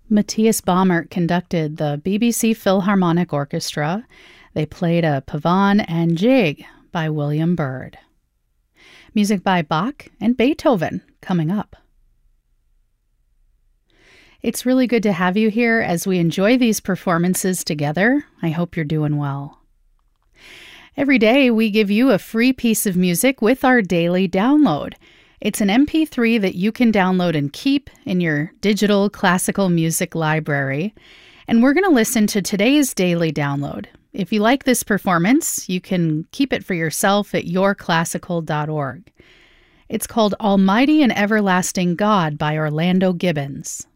Matthias Baumert conducted the BBC Philharmonic Orchestra. They played a Pavane and Jig by William Byrd. Music by Bach and Beethoven coming up. It's really good to have you here as we enjoy these performances together. I hope you're doing well. Every day we give you a free piece of music with our daily download. It's an MP3 that you can download and keep in your digital classical music library. And we're going to listen to today's daily download. If you like this performance, you can keep it for yourself at yourclassical.org. It's called Almighty and Everlasting God by Orlando Gibbons.